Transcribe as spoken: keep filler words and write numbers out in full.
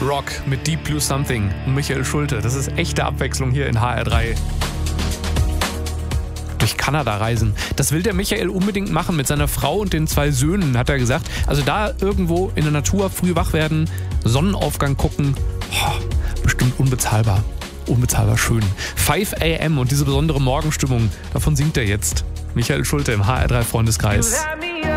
Rock mit Deep Blue Something und Michael Schulte. Das ist echte Abwechslung hier in H R drei. Durch Kanada reisen. Das will der Michael unbedingt machen mit seiner Frau und den zwei Söhnen, hat er gesagt. Also da irgendwo in der Natur früh wach werden, Sonnenaufgang gucken. Oh, bestimmt unbezahlbar. Unbezahlbar schön. fünf a m und diese besondere Morgenstimmung, davon singt er jetzt. Michael Schulte im H R drei Freundeskreis.